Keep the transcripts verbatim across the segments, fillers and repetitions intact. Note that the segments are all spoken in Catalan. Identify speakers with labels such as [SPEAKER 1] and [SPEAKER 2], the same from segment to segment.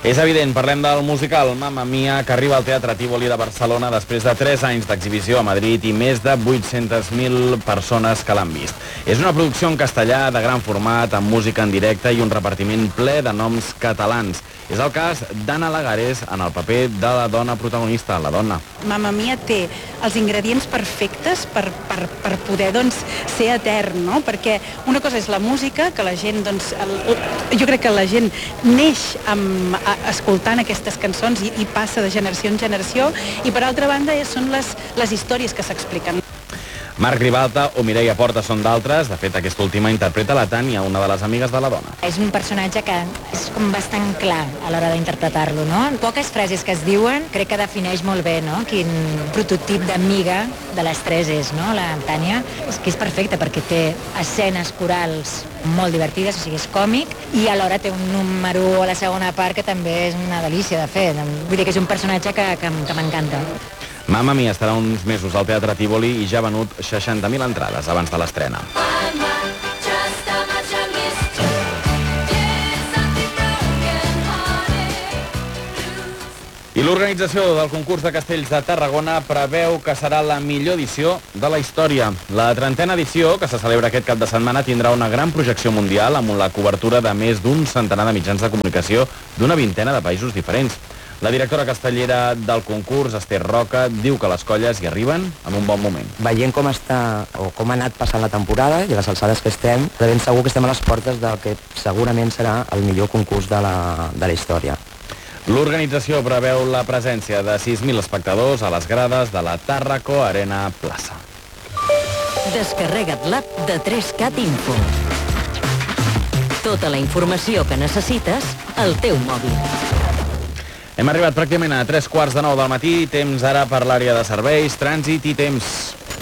[SPEAKER 1] És evident, parlem del musical Mamma Mia, que arriba al Teatre Tívoli de Barcelona després de tres anys d'exhibició a Madrid i més de vuit-centes mil persones que l'han vist. És una producció en castellà de gran format, amb música en directe i un repartiment ple de noms catalans. És el cas d'Anna Lagares en el paper de la dona protagonista, la dona.
[SPEAKER 2] Mamma Mia té els ingredients perfectes per, per, per poder doncs, ser etern, no? Perquè una cosa és la música, que la gent, doncs, el, jo crec que la gent neix amb, a, escoltant aquestes cançons i, i passa de generació en generació, i per altra banda són les, les històries que s'expliquen.
[SPEAKER 1] Marc Ribalta o Mireia Porta són d'altres. De fet, aquesta última interpreta la Tània, una de les amigues de la dona.
[SPEAKER 3] És un personatge que és com bastant clar a l'hora d'interpretar-lo, no? Poques frases que es diuen, crec que defineix molt bé, no?, quin prototip d'amiga de les tres és, no?, la Tània. És que és perfecte perquè té escenes corals molt divertides, o sigui, és còmic, i alhora té un número a la segona part que també és una delícia de fer. Vull dir que és un personatge que, que, que m'encanta.
[SPEAKER 1] Mamma Mia estarà uns mesos al Teatre Tívoli i ja ha venut seixanta mil entrades abans de l'estrena. I l'organització del concurs de castells de Tarragona preveu que serà la millor edició de la història. La trentena edició, que se celebra aquest cap de setmana, tindrà una gran projecció mundial amb la cobertura de més d'un centenar de mitjans de comunicació d'una vintena de països diferents. La directora castellera del concurs, Esther Roca, diu que les colles hi arriben en un bon moment.
[SPEAKER 4] Veient com està o com ha anat passant la temporada i a les alçades que estem, de ben segur que estem a les portes del que segurament serà el millor concurs de la, de la història.
[SPEAKER 1] L'organització preveu la presència de sis mil espectadors a les grades de la Tàrraco Arena Plaça.
[SPEAKER 5] Descarrega't l'app de tres cat Info. Tota la informació que necessites al teu mòbil.
[SPEAKER 1] Hem arribat pràcticament a tres quarts de nou del matí, temps ara per l'àrea de serveis, trànsit i temps.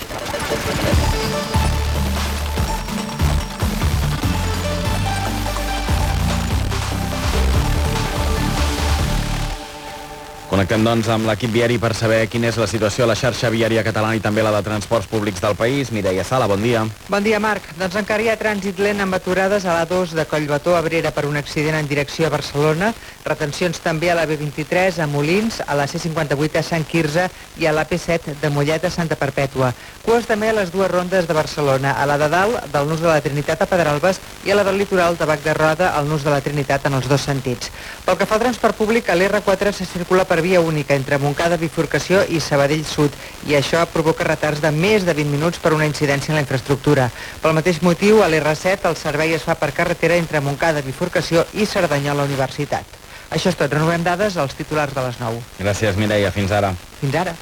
[SPEAKER 1] Connectem, doncs, amb l'equip viari per saber quina és la situació a la xarxa viària catalana i també la de transports públics del país. Mireia Sala, bon dia.
[SPEAKER 6] Bon dia, Marc. Doncs encara hi ha trànsit lent amb aturades a l'A dos de Collbató a Abrera per un accident en direcció a Barcelona, retencions també a la B vint-i-tres a Molins, a la C cinquanta-vuit a Sant Quirze i a la P set de Mollet a Santa Perpètua. Cues també a les dues rondes de Barcelona, a la de dalt del Nus de la Trinitat a Pedralbes i a la del litoral de Bac de Roda al Nus de la Trinitat en els dos sentits. Pel que fa al transport públic, a l'R quatre se circula per via única entre Montcada, Bifurcació i Sabadell Sud, i això provoca retards de més de vint minuts per una incidència en la infraestructura. Pel mateix motiu, a l'R set el servei es fa per carretera entre Montcada, Bifurcació i Cerdanyola Universitat. Això és tot. Renovem dades als titulars de les nou.
[SPEAKER 1] Gràcies, Mireia. Fins ara.
[SPEAKER 6] Fins ara.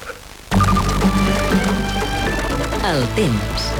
[SPEAKER 5] El temps.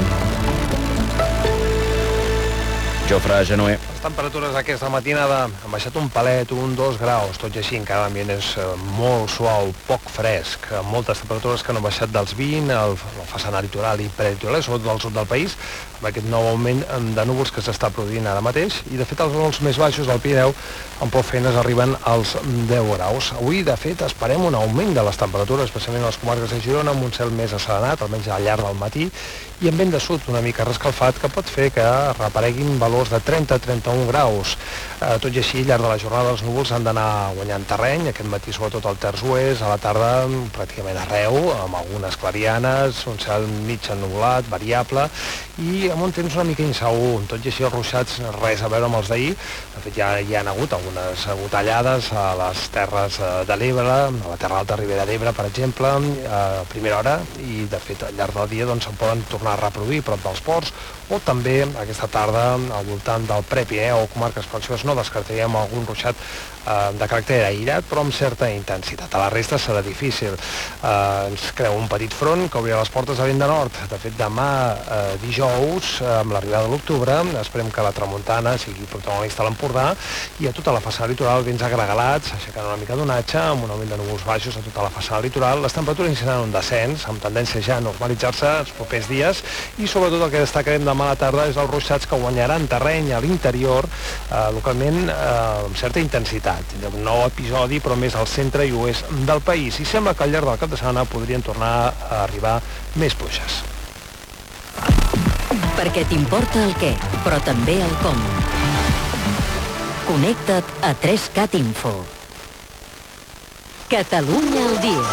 [SPEAKER 1] Jofre Genuer.
[SPEAKER 7] Les temperatures aquesta matinada han baixat un palet, un, dos graus, tot i així encara l'ambient és molt suau, poc fresc, amb moltes temperatures que no han baixat dels vint, el, la façana litoral i prelitoral, sobretot al sud del país, amb aquest nou augment de núvols que s'està produint ara mateix, i de fet els vols més baixos al Pirineu amb prou feines arriben als deu graus. Avui, de fet, esperem un augment de les temperatures, especialment a les comarques de Girona, amb un cel més asserenat, almenys al llarg del matí, i amb vent de sud una mica rescalfat, que pot fer que reapareguin valors de trenta a trenta-un graus. Eh, tot i així, al llarg de la jornada els núvols han d'anar guanyant terreny, aquest matí sobretot al terç oest, a la tarda pràcticament arreu, amb algunes clarianes, un cel mig ennuvolat, variable, i amb un temps una mica insegur. Tot i així els ruixats res a veure amb els d'ahir. De fet, ja hi han hagut algunes gotellades a les terres de l'Ebre, a la Terra Alta Ribera d'Ebre, per exemple, a primera hora, i de fet al llarg del dia doncs, se'n poden tornar a reproduir prop dels ports, o també aquesta tarda al voltant del Prepirineu o comarques pròximes no descartaríem algun ruixat eh, de caràcter airat, però amb certa intensitat. A la resta serà difícil. Eh, ens creu un petit front que obrirà les portes a vent de nord. De fet, demà eh, dijous, eh, amb l'arribada de l'octubre, esperem que la tramuntana sigui protagonista a l'Empordà i a tota la façana litoral vents agregalats, aixecant una mica d'onatge, amb un augment de núvols baixos a tota la façana litoral. Les temperatures iniciaran un descens, amb tendència ja a normalitzar-se els propers dies, i sobretot el que destacarem demà a la tarda és els ruixats que guanyaran terreny a l'interior, eh, localment eh, amb certa intensitat. Un nou episodi, però més al centre i oest del país. I sembla que al llarg del cap de setmana podrien tornar a arribar més pluges.
[SPEAKER 5] Perquè t'importa el què, però també el com. Connecta't a tres cat Info. Catalunya al dia.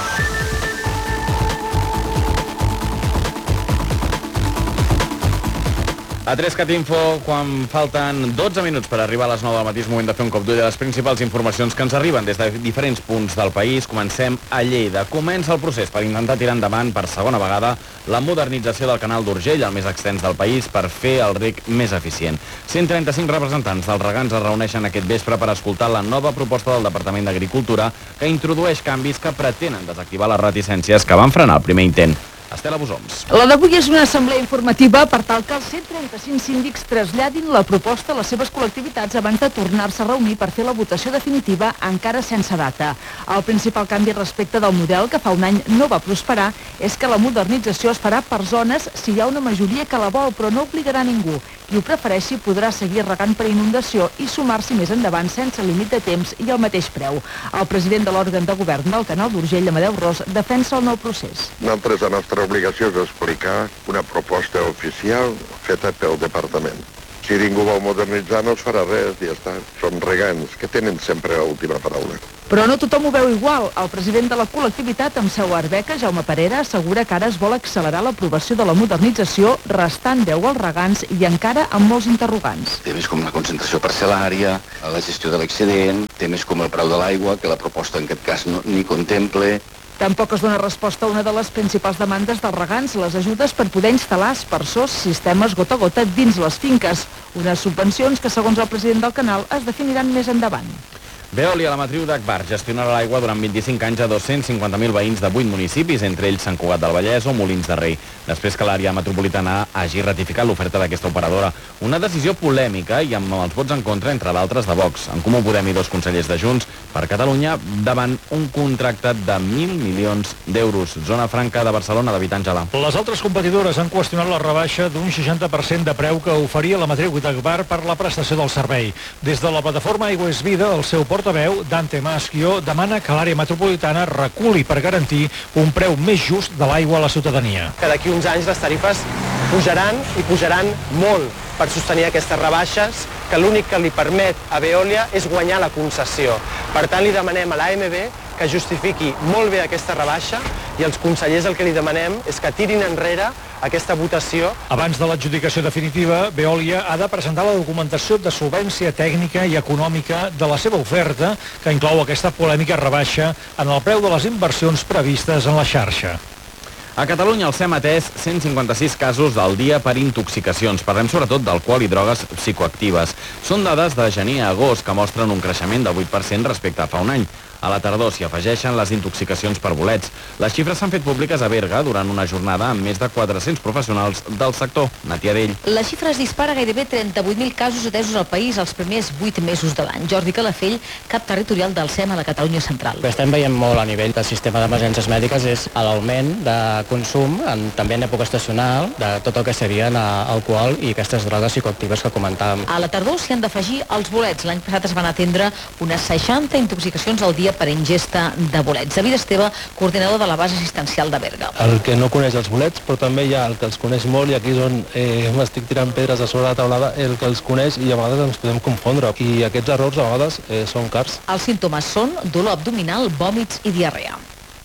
[SPEAKER 1] A tres cat info, quan falten dotze minuts per arribar a les nou del matí, és moment de fer un cop d'ull a les principals informacions que ens arriben des de diferents punts del país. Comencem a Lleida. Comença el procés per intentar tirar endavant per segona vegada la modernització del canal d'Urgell, el més extens del país, per fer el reg més eficient. cent trenta-cinc representants dels regants es reuneixen aquest vespre per escoltar la nova proposta del Departament d'Agricultura que introdueix canvis que pretenen desactivar les reticències que van frenar el primer intent. Estela Busoms.
[SPEAKER 8] La d'avui és una assemblea informativa per tal que els cent trenta-cinc síndics traslladin la proposta a les seves col·lectivitats abans de tornar-se a reunir per fer la votació definitiva encara sense data. El principal canvi respecte del model que fa un any no va prosperar és que la modernització es farà per zones si hi ha una majoria que la vol, però no obligarà ningú. Qui ho prefereixi podrà seguir regant per inundació i sumar-s'hi més endavant sense límit de temps i al mateix preu. El president de l'òrgan de govern del canal d'Urgell, Amadeu Ros, defensa el nou procés.
[SPEAKER 9] Nosaltres, la nostra obligació és explicar una proposta oficial feta pel departament. Si ningú vol modernitzar no es farà res i ja està. Són regants que tenen sempre l'última paraula.
[SPEAKER 8] Però no tothom ho veu igual. El president de la col·lectivitat amb seu a Arbeca, Jaume Parera, assegura que ara es vol accelerar l'aprovació de la modernització, restant veu als regants i encara amb molts interrogants.
[SPEAKER 10] Temes com la concentració parcel·lària, la gestió de l'excedent, temes com el preu de l'aigua, que la proposta en aquest cas no, ni contemple.
[SPEAKER 8] Tampoc es dona resposta a una de les principals demandes dels regants, les ajudes per poder instal·lar aspersors, sistemes gota a gota dins les finques. Unes subvencions que, segons el president del canal, es definiran més endavant.
[SPEAKER 1] Veolia, la matriu d'Agbar, gestionarà l'aigua durant vint-i-cinc anys a dos-cents cinquanta mil veïns de vuit municipis, entre ells Sant Cugat del Vallès o Molins de Rei, després que l'àrea metropolitana hagi ratificat l'oferta d'aquesta operadora. Una decisió polèmica i amb els vots en contra, entre d'altres, de Vox. En Comú Podem i dos consellers de Junts per Catalunya davant un contracte de mil milions d'euros. Zona franca de Barcelona, David Àngela.
[SPEAKER 11] Les altres competidores han qüestionat la rebaixa d'un seixanta per cent de preu que oferia la matriu d'Agbar per la prestació del servei. Des de la plataforma Aigua és Vida, el seu portaveu, Dante Maschio, demana que l'àrea metropolitana reculi per garantir un preu més just de l'aigua a la ciutadania.
[SPEAKER 12] Que d'aquí uns anys les tarifes pujaran i pujaran molt per sostenir aquestes rebaixes, que l'únic que li permet a Veolia és guanyar la concessió. Per tant, li demanem a l'A M B que justifiqui molt bé aquesta rebaixa i els consellers el que li demanem és que tirin enrere aquesta votació.
[SPEAKER 11] Abans de l'adjudicació definitiva, Veolia ha de presentar la documentació de solvència tècnica i econòmica de la seva oferta, que inclou aquesta polèmica rebaixa en el preu de les inversions previstes en la xarxa.
[SPEAKER 1] A Catalunya els hem atès cent cinquanta-sis casos al dia per intoxicacions. Parlem sobretot d'alcohol i drogues psicoactives. Són dades de gener a agost que mostren un creixement del vuit per cent respecte a fa un any. A la tardor s'hi afegeixen les intoxicacions per bolets. Les xifres s'han fet públiques a Berga durant una jornada amb més de quatre-cents professionals del sector. Natia Dell.
[SPEAKER 13] La xifra es dispara a gairebé trenta-vuit mil casos atesos al país els primers vuit mesos de l'any. Jordi Calafell, cap territorial del S E M a la Catalunya Central.
[SPEAKER 14] El que estem veient molt a nivell del sistema d'emergències mèdiques és l'augment de consum, en, també en època estacional, de tot el que serien alcohol i aquestes drogues psicoactives que comentàvem.
[SPEAKER 13] A la tardor s'hi han d'afegir els bolets. L'any passat es van atendre unes seixanta intoxicacions al dia per ingesta de bolets. David Esteve, coordinador de la base assistencial de Berga.
[SPEAKER 15] El que no coneix els bolets, però també hi ha el que els coneix molt, i aquí és on eh, m'estic tirant pedres a sobre la taulada, el que els coneix i a vegades ens podem confondre. I aquests errors a vegades eh, són cars.
[SPEAKER 13] Els símptomes són dolor abdominal, vòmits i diarrea.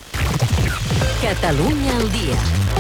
[SPEAKER 5] Catalunya al dia.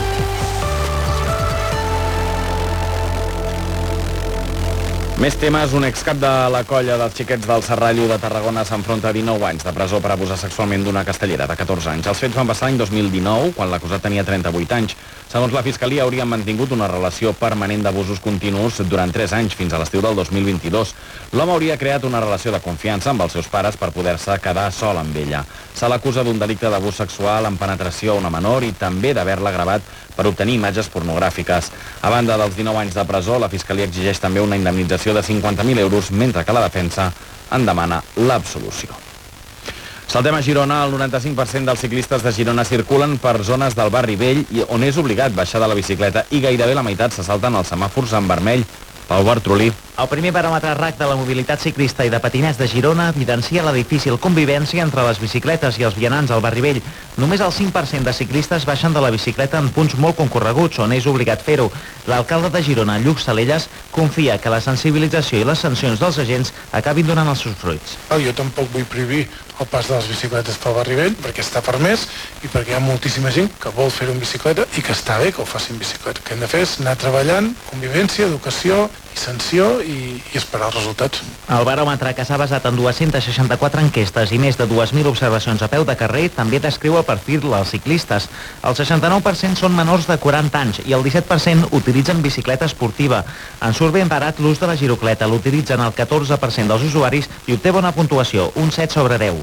[SPEAKER 1] Més temes, un excap de la colla dels xiquets del Serrallo de Tarragona s'enfronta a dinou anys de presó per abusar sexualment d'una castellera de catorze anys. Els fets van passar l'any dos mil dinou, quan l'acusat tenia trenta-vuit anys. Segons la Fiscalia, haurien mantingut una relació permanent d'abusos continus durant tres anys, fins a l'estiu del dos mil vint-i-dos. L'home hauria creat una relació de confiança amb els seus pares per poder-se quedar sol amb ella. Se l'acusa d'un delicte d'abús sexual amb penetració a una menor i també d'haver-la gravat per obtenir imatges pornogràfiques. A banda dels dinou anys de presó, la Fiscalia exigeix també una indemnització de cinquanta mil euros, mentre que la defensa en demana l'absolució. Saltem a Girona. El noranta-cinc per cent dels ciclistes de Girona circulen per zones del barri vell on és obligat baixar de la bicicleta i gairebé la meitat se salten els semàfors en vermell. Pau Bartrolí.
[SPEAKER 16] El primer baròmetre R A C de la mobilitat ciclista i de patinets de Girona evidencia la difícil convivència entre les bicicletes i els vianants al barri vell. Només el cinc per cent de ciclistes baixen de la bicicleta en punts molt concorreguts on és obligat fer-ho. L'alcalde de Girona, Lluc Salellas, confia que la sensibilització i les sancions dels agents acabin donant els seus fruits.
[SPEAKER 17] Jo tampoc vull prohibir el pas de les bicicletes pel barri vell perquè està permès i perquè hi ha moltíssima gent que vol fer-ho en bicicleta i que està bé que ho faci en bicicleta. El que hem de fer és anar treballant, convivència, educació i sanció i, i esperar els resultats.
[SPEAKER 16] El baròmetre, que s'ha basat en dues-centes seixanta-quatre enquestes i més de dues mil observacions a peu de carrer, també descriu el perfil dels ciclistes. El seixanta-nou per cent són menors de quaranta anys i el disset per cent utilitzen bicicleta esportiva. En surt ben barat l'ús de la girocleta, l'utilitzen el catorze per cent dels usuaris i obté bona puntuació, un set sobre deu.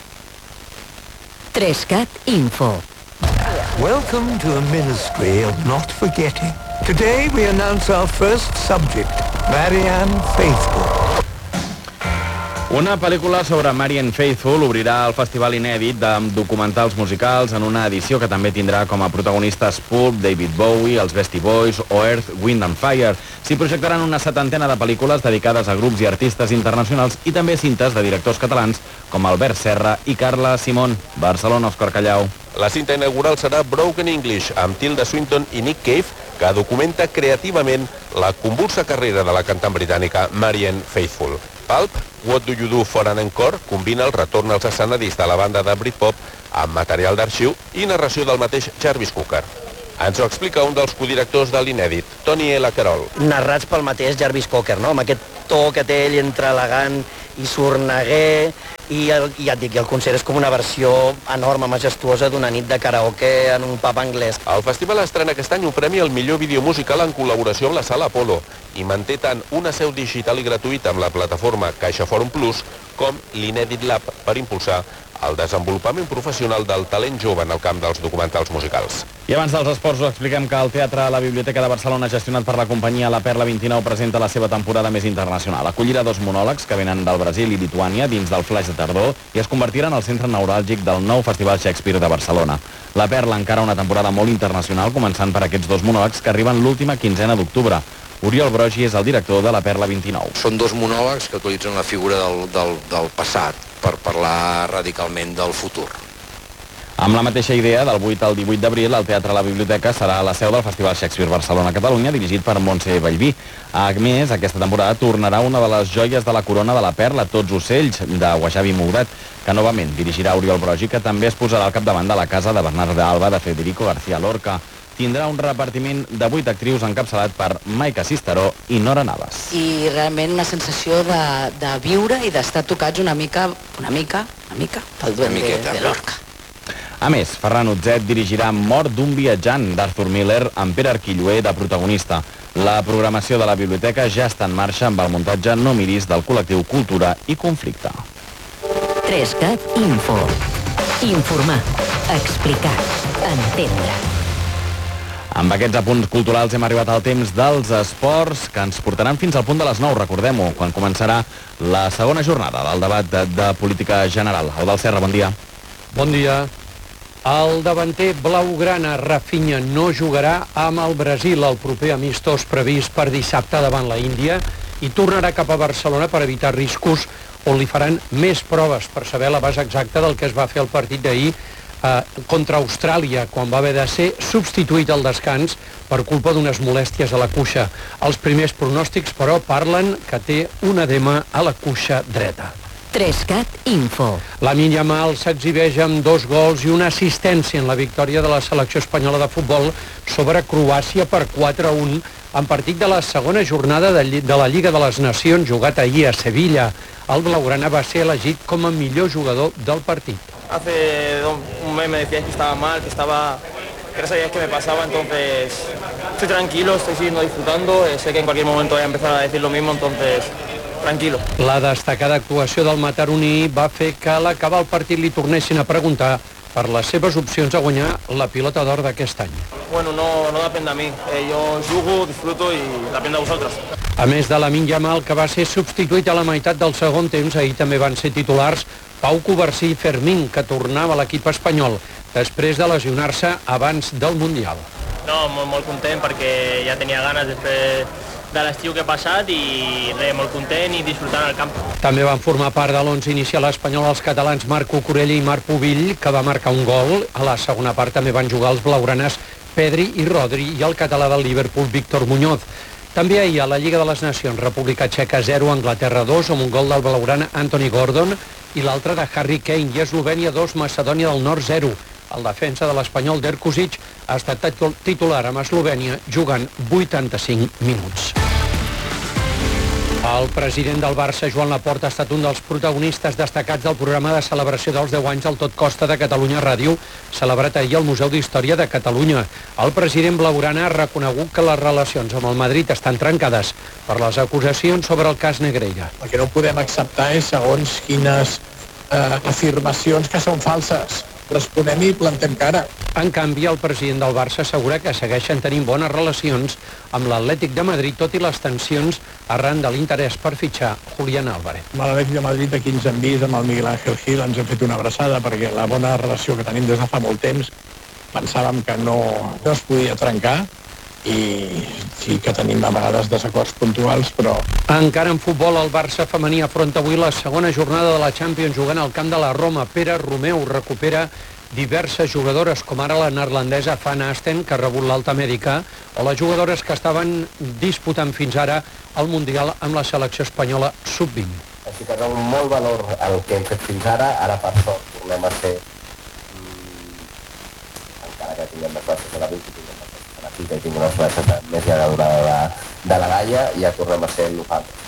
[SPEAKER 5] Trescat Info.
[SPEAKER 18] Welcome to a ministry of not forgetting. Today we announce our first subject, Marianne Faithfull.
[SPEAKER 1] Una pel·lícula sobre Marianne Faithfull obrirà el festival inèdit de documentals musicals en una edició que també tindrà com a protagonistes Pulp, David Bowie, els Beastie Boys o Earth, Wind and Fire. S'hi projectaran una setantena de pel·lícules dedicades a grups i artistes internacionals i també cintes de directors catalans com Albert Serra i Carla Simón. Barcelona, Òscar Callau.
[SPEAKER 19] La cinta inaugural serà Broken English, amb Tilda Swinton i Nick Cave, que documenta creativament la convulsa carrera de la cantant britànica Marianne Faithfull. Pulp, What Do You Do for an Encore, combina el retorn als escenaris de la banda de Britpop amb material d'arxiu i narració del mateix Jarvis Cocker. Ens ho explica un dels codirectors de l'inèdit, Tony L. Carroll.
[SPEAKER 20] Narrats pel mateix Jarvis Cocker, no? Amb aquest to que té ell entre elegant i sorneguer, i el, ja et dic, el concert és com una versió enorme, majestuosa d'una nit de karaoke en un pub anglès.
[SPEAKER 19] El festival estrena aquest any un premi al millor vídeo musical en col·laboració amb la Sala Apollo i manté tant una seu digital i gratuïta amb la plataforma CaixaForum Plus com l'Inèdit Lab per impulsar el desenvolupament professional del talent jove en el camp dels documentals musicals.
[SPEAKER 1] I abans dels esports us expliquem que el Teatre a la Biblioteca de Barcelona, gestionat per la companyia La Perla vint-i-nou, presenta la seva temporada més internacional. Acollirà dos monòlegs que venen del Brasil i Lituània dins del Flaix de Tardor i es convertiran al centre neuràlgic del nou Festival Shakespeare de Barcelona. La Perla encara una temporada molt internacional, començant per aquests dos monòlegs que arriben l'última quinzena d'octubre. Oriol Brogi és el director de La Perla vint-i-nou.
[SPEAKER 21] Són dos monòlegs que utilitzen la figura del, del, del passat per parlar radicalment del futur.
[SPEAKER 1] Amb la mateixa idea, del vuit al divuit d'abril, el Teatre a la Biblioteca serà la seu del Festival Shakespeare Barcelona-Catalunya, dirigit per Montse Bellví. A més, aquesta temporada tornarà una de les joies de la corona de la Perla, Tots ocells, de Wajabi Mouret, que novament dirigirà Oriol Brogi, que també es posarà al capdavant de la casa de Bernard d'Alba de Federico García Lorca. Tindrà un repartiment de vuit actrius encapçalat per Maica Cisteró i Nora Navas.
[SPEAKER 22] I realment una sensació de, de viure i d'estar tocats una mica, una mica, una mica, pel duende de Lorca.
[SPEAKER 1] A més, Ferran Utzet dirigirà Mort d'un viatjant d'Arthur Miller amb Pere Arquilloé de protagonista. La programació de la biblioteca ja està en marxa amb el muntatge No miris del col·lectiu Cultura i Conflicte.
[SPEAKER 5] Trescat Info. Informar, explicar, entendre.
[SPEAKER 1] Amb aquests apunts culturals hem arribat al temps dels esports que ens portaran fins al punt de les nou, recordem-ho, quan començarà la segona jornada del debat de, de política general. Eudald Serra, bon dia.
[SPEAKER 23] Bon dia. El davanter blaugrana Rafinha no jugarà amb el Brasil el proper amistós previst per dissabte davant la Índia i tornarà cap a Barcelona per evitar riscos on li faran més proves per saber la base exacta del que es va fer el partit d'ahir Eh, contra Austràlia, quan va haver de ser substituït al descans per culpa d'unes molèsties a la cuixa. Els primers pronòstics, però, parlen que té un edema a la cuixa dreta.
[SPEAKER 5] Trescat Info.
[SPEAKER 23] Lamine Yamal s'exhibeix amb dos gols i una assistència en la victòria de la selecció espanyola de futbol sobre Croàcia per quatre a un en partit de la segona jornada de, de la Lliga de les Nacions jugat ahir a Sevilla. El blaugrana va ser elegit com a millor jugador del partit.
[SPEAKER 24] Hace un mes me decíais que estaba mal, que estaba... que no sabíais qué me pasaba, entonces estoy tranquilo, estoy siguiendo disfrutando, eh, sé que en cualquier momento voy a empezar a decir lo mismo, entonces tranquilo. La destacada actuació del mataroní va fer que a l'acabar el partit li tornessin a preguntar per les seves opcions a guanyar la pilota d'or d'aquest any. Bueno, no, no depèn de mi, eh, jo jugo, disfruto i depèn de vosaltres. A més de Lamine Yamal, que va ser substituït a la meitat del segon temps, ahir també van ser titulars Pau Covarsí i Fermín, que tornava a l'equip espanyol després de lesionar-se abans del Mundial. No, molt, molt content perquè ja tenia ganes després de l'estiu que he passat i res, molt content i disfrutant el camp.
[SPEAKER 23] També van formar part de l'onze inicial espanyol els catalans Marc Cucurella i Marc Pubill, que va marcar un gol. A la segona part també van jugar els blaugranes Pedri i Rodri i el català del Liverpool Víctor Muñoz. També ahir a la Lliga de les Nacions, República Txeca zero, Anglaterra dos, amb un gol del blaugrana Anthony Gordon i l'altre de Harry Kane, i Eslovènia dos, Macedònia del Nord zero. El defensa de l'espanyol Derkusic ha estat titular amb Eslovènia jugant vuitanta-cinc minuts. El president del Barça, Joan Laporta, ha estat un dels protagonistes destacats del programa de celebració dels deu anys del Tot Costa de Catalunya Ràdio, celebrat ahir al Museu d'Història de Catalunya. El president blaugrana ha reconegut que les relacions amb el Madrid estan trencades per les acusacions sobre el cas Negreira.
[SPEAKER 2] El que no podem acceptar és segons quines eh, afirmacions que són falses. Responem i plantem cara.
[SPEAKER 23] En canvi, el president del Barça assegura que segueixen tenint bones relacions amb l'Atlètic de Madrid, tot i les tensions arran de l'interès per fitxar Julián Álvarez.
[SPEAKER 2] Amb l'Atlètic de Madrid, aquí ens hem vist, amb el Miguel Ángel Gil, ens hem fet una abraçada perquè la bona relació que tenim des de fa molt temps pensàvem que no, no es podia trencar, i sí que tenim a vegades desacords puntuals, però...
[SPEAKER 23] Encara en futbol, el Barça femení afronta avui la segona jornada de la Champions jugant al camp de la Roma. Pere Romeu recupera diverses jugadores, com ara la neerlandesa Fana Asten, que ha rebut l'alta mèdica, o les jugadores que estaven disputant fins ara el Mundial amb la selecció espanyola sub vint.
[SPEAKER 3] Així que dono molt valor al que hem fet fins ara, ara per sort tornem a ser, mmm, encara que tinguem les classes de la vint, aquí que tinc unes classes de més llarga durada de, de la Gaia, i ja tornem a ser nosaltres.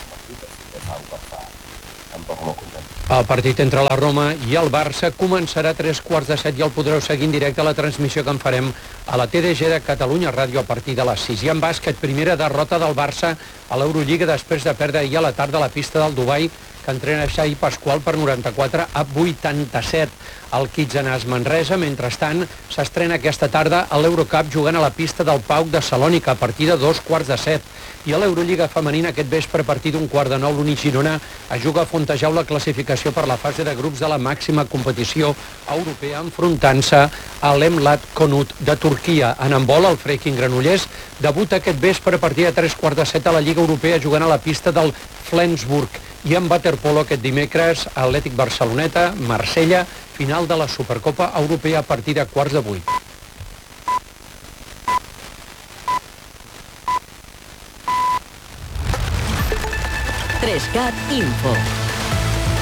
[SPEAKER 3] Tampoc molt content.
[SPEAKER 23] El partit entre la Roma i el Barça començarà a tres quarts de set i el podreu seguir en directe a la transmissió que en farem a la T D G de Catalunya Ràdio a partir de les sis. I en bàsquet, primera derrota del Barça a l'Eurolliga després de perdre ahir a la tarda a la pista del Dubai, que entrena Xavi Pasqual per noranta-quatre a vuitanta-set. El Kitzenàs Manresa, mentrestant, s'estrena aquesta tarda a l'Eurocup jugant a la pista del Pau de Salònica a partir de dos quarts de set. I a l'Eurolliga femenina aquest vespre a partir d'un quart de nou l'Uni Girona es juga a Fontejau la classificació per la fase de grups de la màxima competició europea enfrontant-se a l'Emlat Konut de Turquia. En handbol, el Freiking Granollers debuta aquest vespre a partir de tres quarts de set a la Lliga Europea jugant a la pista del Flensburg. I en waterpolo aquest dimecres, Atlètic Barceloneta, Marsella, final de la Supercopa Europea a partir de quarts de vuit.
[SPEAKER 5] tres cat Info.